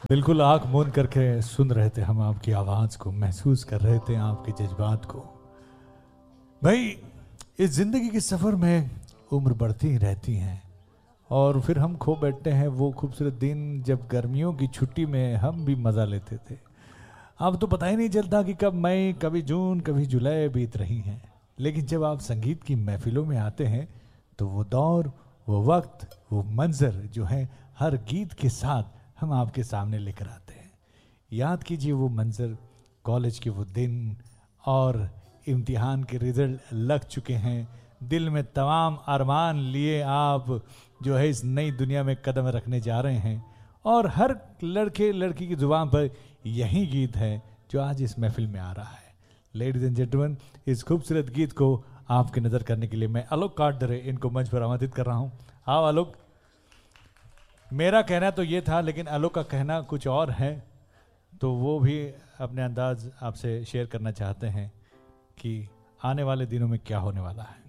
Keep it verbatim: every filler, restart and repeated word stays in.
बिल्कुल आंख मूंद करके सुन रहे थे हम आपकी आवाज़ को, महसूस कर रहे थे आपके जज्बात को। भाई इस ज़िंदगी के सफ़र में उम्र बढ़ती ही रहती हैं और फिर हम खो बैठते हैं वो खूबसूरत दिन जब गर्मियों की छुट्टी में हम भी मज़ा लेते थे। अब तो पता ही नहीं चलता कि कब मई, कभी जून, कभी जुलाई बीत रही हैं। लेकिन जब आप संगीत की महफिलों में आते हैं तो वो दौर, वो वक्त, वो मंजर जो है हर गीत के साथ हम आपके सामने लेकर आते हैं। याद कीजिए वो मंजर, कॉलेज के वो दिन और इम्तिहान के रिजल्ट लग चुके हैं। दिल में तमाम अरमान लिए आप जो है इस नई दुनिया में कदम रखने जा रहे हैं और हर लड़के लड़की की जुबान पर यही गीत है जो आज इस महफिल में आ रहा है। लेडीज एंड जेंटलमैन, इस खूबसूरत गीत को आपकी नज़र करने के लिए मैं आलोक काटदरे इनको मंच पर आमंत्रित कर रहा हूँ। आओ आलोक। मेरा कहना तो ये था लेकिन आलोक का कहना कुछ और है, तो वो भी अपने अंदाज आपसे शेयर करना चाहते हैं कि आने वाले दिनों में क्या होने वाला है।